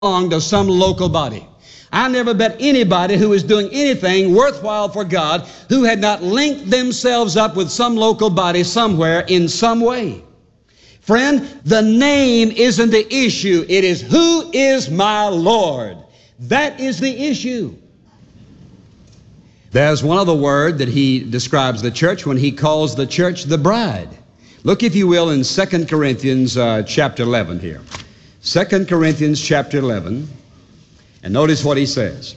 belong to some local body. I never met anybody who was doing anything worthwhile for God who had not linked themselves up with some local body somewhere in some way. Friend, the name isn't the issue. It is, who is my Lord? That is the issue. There's one other word that he describes the church when he calls the church the bride. Look, if you will, in 2 Corinthians chapter 11 here. 2 Corinthians chapter 11. And notice what he says.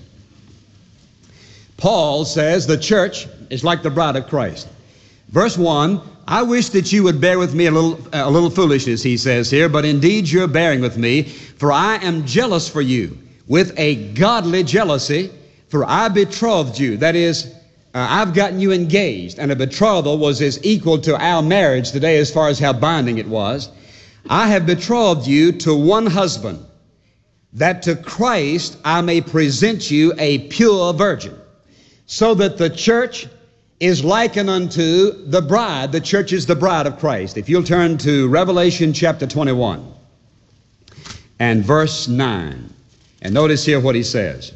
Paul says the church is like the bride of Christ. Verse 1, I wish that you would bear with me a little foolishness, he says here, but indeed you're bearing with me, for I am jealous for you with a godly jealousy, for I betrothed you. That is, I've gotten you engaged, and a betrothal was as equal to our marriage today as far as how binding it was. I have betrothed you to one husband, that to Christ I may present you a pure virgin, so that the church is likened unto the bride. The church is the bride of Christ. If you'll turn to Revelation chapter 21 and verse 9, and notice here what he says.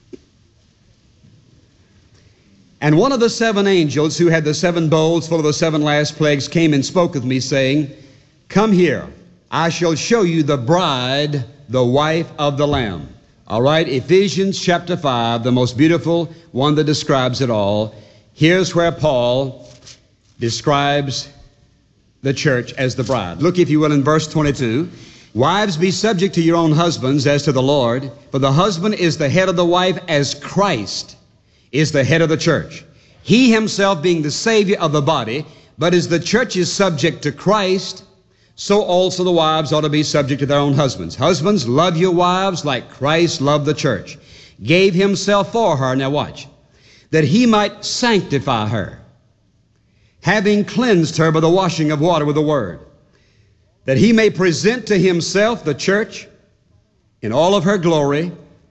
And one of the seven angels who had the seven bowls full of the seven last plagues came and spoke with me, saying, Come here, I shall show you the bride, the wife of the Lamb. All right, Ephesians chapter 5, the most beautiful one that describes it all. Here's where Paul describes the church as the bride. Look, if you will, in verse 22. Wives, be subject to your own husbands as to the Lord, for the husband is the head of the wife, as Christ is the head of the church. He himself being the Savior of the body, but as the church is subject to Christ, so also the wives ought to be subject to their own husbands. Husbands, love your wives like Christ loved the church, gave himself for her. Now watch. That he might sanctify her, having cleansed her by the washing of water with the word, that he may present to himself the church in all of her glory,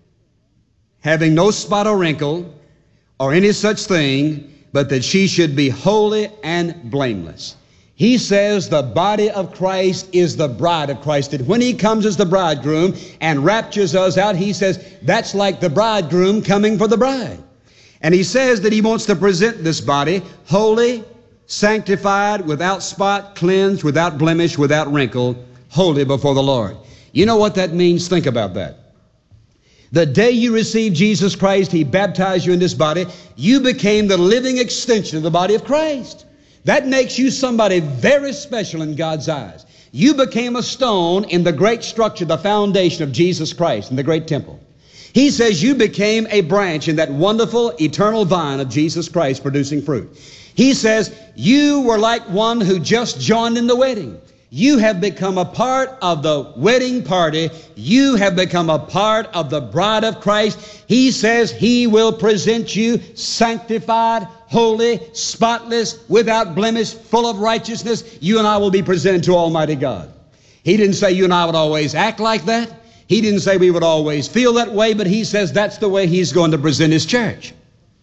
having no spot or wrinkle or any such thing, but that she should be holy and blameless. He says the body of Christ is the bride of Christ. And when he comes as the bridegroom and raptures us out, he says that's like the bridegroom coming for the bride. And he says that he wants to present this body holy, sanctified, without spot, cleansed, without blemish, without wrinkle, holy before the Lord. You know what that means? Think about that. The day you received Jesus Christ, he baptized you in this body. You became the living extension of the body of Christ. That makes you somebody very special in God's eyes. You became a stone in the great structure, the foundation of Jesus Christ in the great temple. He says you became a branch in that wonderful eternal vine of Jesus Christ producing fruit. He says you were like one who just joined in the wedding. You have become a part of the wedding party. You have become a part of the bride of Christ. He says he will present you sanctified, holy, spotless, without blemish, full of righteousness. You and I will be presented to Almighty God. He didn't say you and I would always act like that. He didn't say we would always feel that way, but he says that's the way he's going to present his church.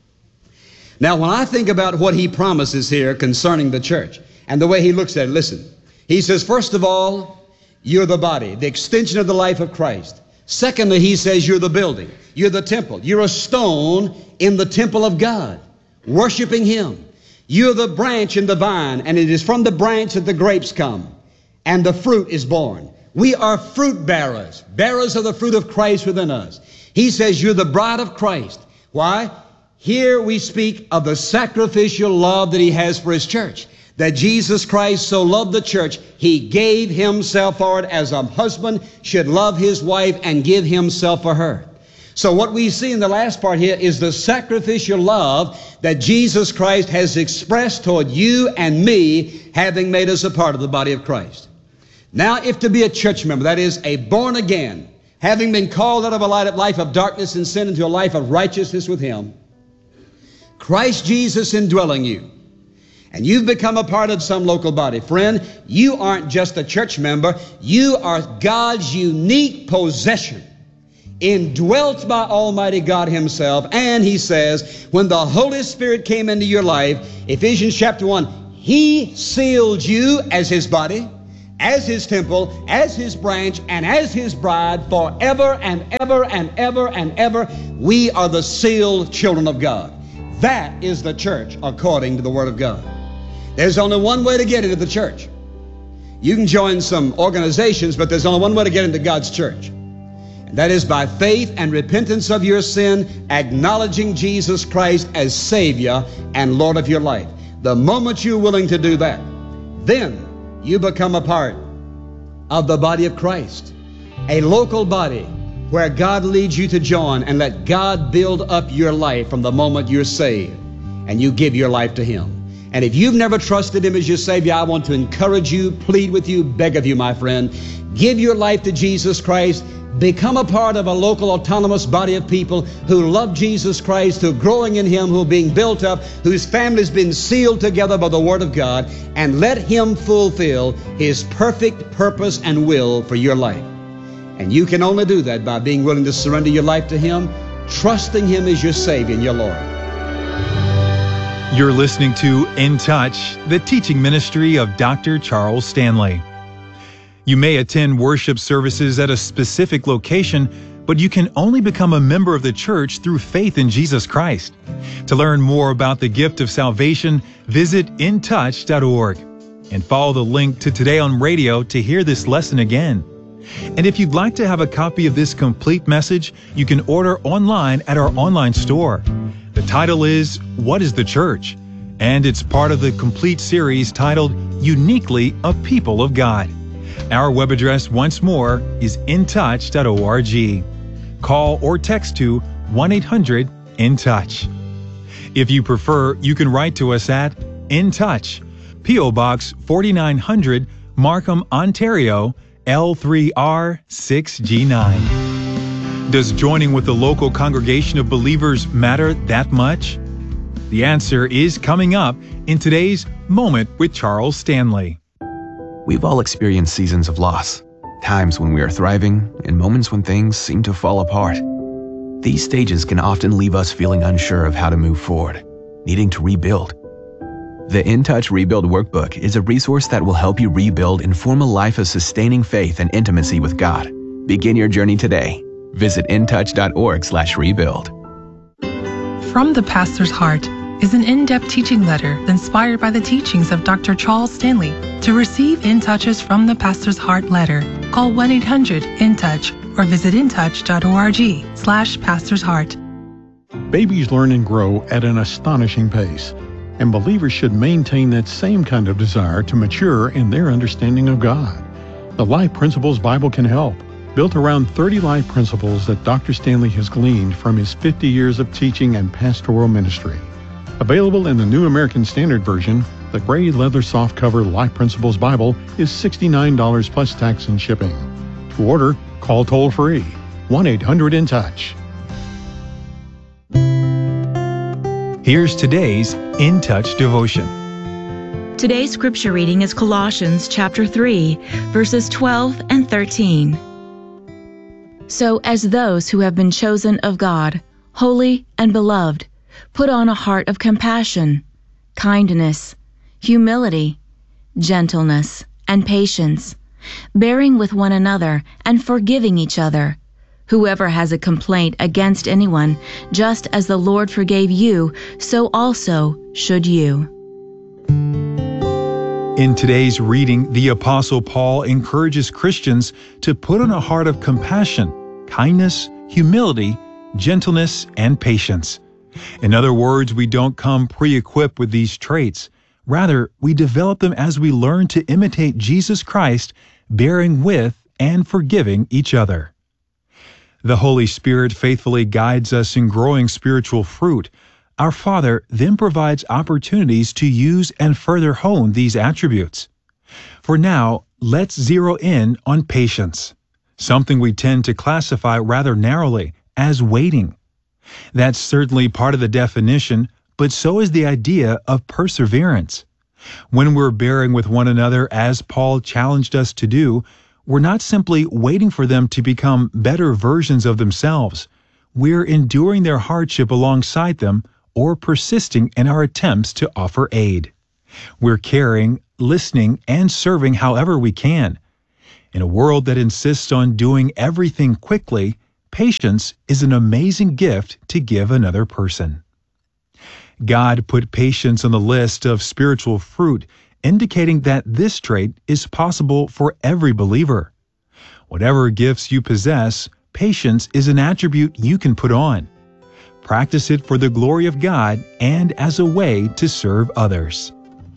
Now, when I think about what he promises here concerning the church and the way he looks at it, listen. He says, first of all, you're the body, the extension of the life of Christ. Secondly, he says you're the building. You're the temple. You're a stone in the temple of God, worshiping him. You're the branch in the vine, and it is from the branch that the grapes come, and the fruit is born. We are fruit bearers, bearers of the fruit of Christ within us. He says you're the bride of Christ. Why? Here we speak of the sacrificial love that he has for his church. That Jesus Christ so loved the church, he gave himself for it, as a husband should love his wife and give himself for her. So what we see in the last part here is the sacrificial love that Jesus Christ has expressed toward you and me, having made us a part of the body of Christ. Now, if to be a church member, that is a born again, having been called out of a life of darkness and sin into a life of righteousness with him, Christ Jesus indwelling you, and you've become a part of some local body. Friend, you aren't just a church member. You are God's unique possession, indwelt by Almighty God himself. And he says, when the Holy Spirit came into your life, Ephesians chapter 1, he sealed you as his body, as His temple, as His branch, and as His bride forever and ever and ever and ever. We are the sealed children of God. That is the church according to the Word of God. There's only one way to get into the church. You can join some organizations, but there's only one way to get into God's church. And that is by faith and repentance of your sin, acknowledging Jesus Christ as Savior and Lord of your life. The moment you're willing to do that, then you become a part of the body of Christ, a local body where God leads you to join, and let God build up your life from the moment you're saved and you give your life to Him. And if you've never trusted Him as your Savior, I want to encourage you, plead with you, beg of you, my friend, give your life to Jesus Christ. Become a part of a local autonomous body of people who love Jesus Christ, who are growing in Him, who are being built up, whose family's been sealed together by the Word of God, and let Him fulfill His perfect purpose and will for your life. And you can only do that by being willing to surrender your life to Him, trusting Him as your Savior and your Lord. You're listening to In Touch, the teaching ministry of Dr. Charles Stanley. You may attend worship services at a specific location, but you can only become a member of the church through faith in Jesus Christ. To learn more about the gift of salvation, visit intouch.org and follow the link to Today on Radio to hear this lesson again. And if you'd like to have a copy of this complete message, you can order online at our online store. The title is What is the Church? And it's part of the complete series titled Uniquely a People of God. Our web address, once more, is intouch.org. Call or text to 1-800-IN-TOUCH. If you prefer, you can write to us at In Touch, P.O. Box 4900, Markham, Ontario, L3R6G9. Does joining with the local congregation of believers matter that much? The answer is coming up in today's Moment with Charles Stanley. We've all experienced seasons of loss, times when we are thriving, and moments when things seem to fall apart. These stages can often leave us feeling unsure of how to move forward, needing to rebuild. The In Touch Rebuild Workbook is a resource that will help you rebuild and form a life of sustaining faith and intimacy with God. Begin your journey today. Visit intouch.org/rebuild. From the Pastor's Heart is an in-depth teaching letter inspired by the teachings of Dr. Charles Stanley. To receive In Touches from the Pastor's Heart letter, call 1-800-IN-TOUCH or visit intouch.org/Pastor's Heart. Babies learn and grow at an astonishing pace, and believers should maintain that same kind of desire to mature in their understanding of God. The Life Principles Bible can help, built around 30 life principles that Dr. Stanley has gleaned from his 50 years of teaching and pastoral ministry. Available in the New American Standard Version, the gray leather softcover Life Principles Bible is $69 plus tax and shipping. To order, call toll-free 1-800-IN-TOUCH. Here's today's In Touch devotion. Today's scripture reading is Colossians chapter 3, verses 12 and 13. So as those who have been chosen of God, holy and beloved, put on a heart of compassion, kindness, humility, gentleness, and patience, bearing with one another and forgiving each other. Whoever has a complaint against anyone, just as the Lord forgave you, so also should you. In today's reading, the Apostle Paul encourages Christians to put on a heart of compassion, kindness, humility, gentleness, and patience. In other words, we don't come pre-equipped with these traits. Rather, we develop them as we learn to imitate Jesus Christ, bearing with and forgiving each other. The Holy Spirit faithfully guides us in growing spiritual fruit. Our Father then provides opportunities to use and further hone these attributes. For now, let's zero in on patience, something we tend to classify rather narrowly as waiting. That's certainly part of the definition, but so is the idea of perseverance. When we're bearing with one another, as Paul challenged us to do, we're not simply waiting for them to become better versions of themselves. We're enduring their hardship alongside them or persisting in our attempts to offer aid. We're caring, listening, and serving however we can. In a world that insists on doing everything quickly, patience is an amazing gift to give another person. God put patience on the list of spiritual fruit, indicating that this trait is possible for every believer. Whatever gifts you possess, patience is an attribute you can put on. Practice it for the glory of God and as a way to serve others.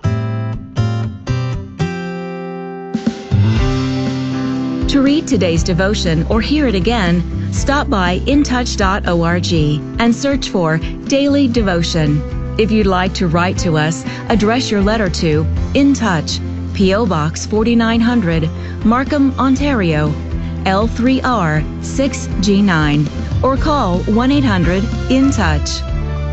To read today's devotion or hear it again, stop by intouch.org and search for Daily Devotion. If you'd like to write to us, address your letter to In Touch, P.O. Box 4900, Markham, Ontario, L3R 6G9, or call 1-800-IN-TOUCH.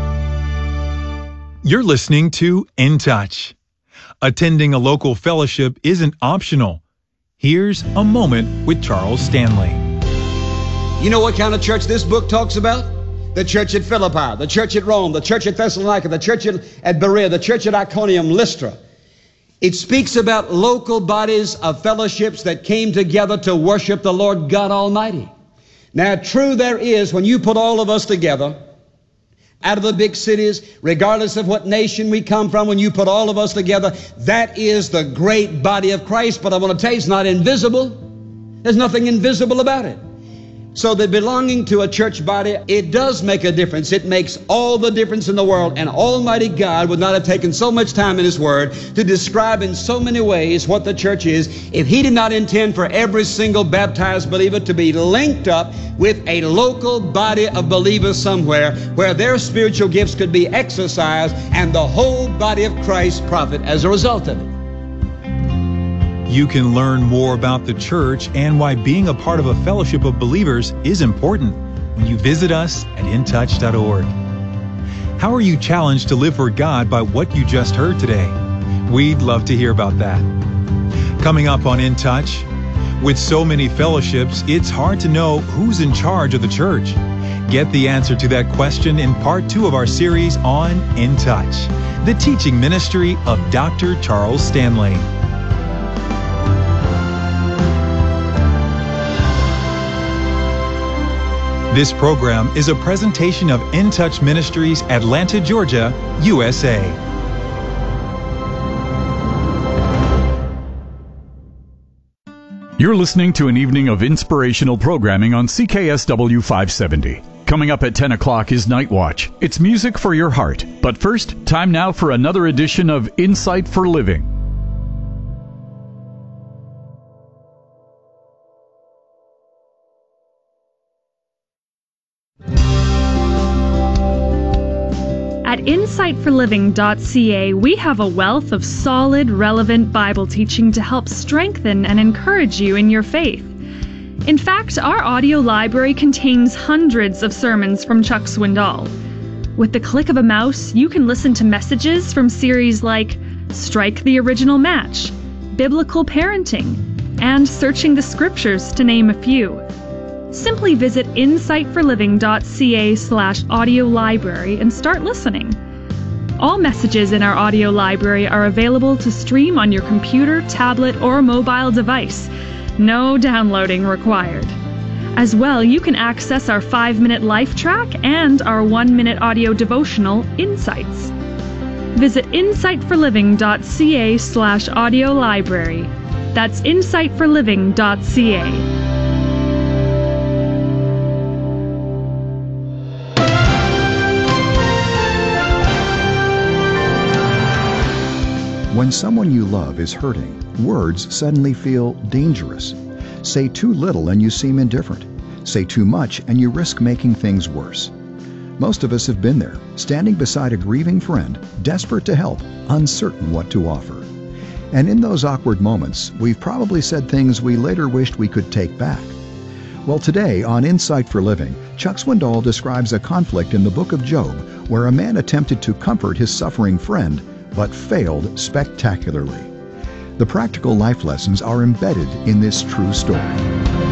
You're listening to In Touch. Attending a local fellowship isn't optional. Here's a moment with Charles Stanley. You know what kind of church this book talks about? The church at Philippi, the church at Rome, the church at Thessalonica, the church at Berea, the church at Iconium, Lystra. It speaks about local bodies of fellowships that came together to worship the Lord God Almighty. Now, true there is, when you put all of us together, out of the big cities, regardless of what nation we come from, when you put all of us together, that is the great body of Christ. But I want to tell you, it's not invisible. There's nothing invisible about it. So that belonging to a church body, it does make a difference. It makes all the difference in the world. And Almighty God would not have taken so much time in His Word to describe in so many ways what the church is if He did not intend for every single baptized believer to be linked up with a local body of believers somewhere where their spiritual gifts could be exercised and the whole body of Christ profit as a result of it. You can learn more about the church and why being a part of a fellowship of believers is important when you visit us at intouch.org. How are you challenged to live for God by what you just heard today? We'd love to hear about that. Coming up on In Touch, with so many fellowships, it's hard to know who's in charge of the church. Get the answer to that question in part 2 of our series on In Touch, the teaching ministry of Dr. Charles Stanley. This program is a presentation of In Touch Ministries, Atlanta, Georgia, USA. You're listening to an evening of inspirational programming on CKSW 570. Coming up at 10 o'clock is Night Watch. It's music for your heart. But first, time now for another edition of Insight for Living. At insightforliving.ca, we have a wealth of solid, relevant Bible teaching to help strengthen and encourage you in your faith. In fact, our audio library contains hundreds of sermons from Chuck Swindoll. With the click of a mouse, you can listen to messages from series like Strike the Original Match, Biblical Parenting, and Searching the Scriptures, to name a few. Simply visit insightforliving.ca/audio library and start listening. All messages in our audio library are available to stream on your computer, tablet, or mobile device. No downloading required. As well, you can access our 5-minute life track and our 1-minute audio devotional, Insights. Visit insightforliving.ca/audio library. That's insightforliving.ca. When someone you love is hurting, words suddenly feel dangerous. Say too little and you seem indifferent. Say too much and you risk making things worse. Most of us have been there, standing beside a grieving friend, desperate to help, uncertain what to offer. And in those awkward moments, we've probably said things we later wished we could take back. Well, today on Insight for Living, Chuck Swindoll describes a conflict in the book of Job where a man attempted to comfort his suffering friend but failed spectacularly. The practical life lessons are embedded in this true story.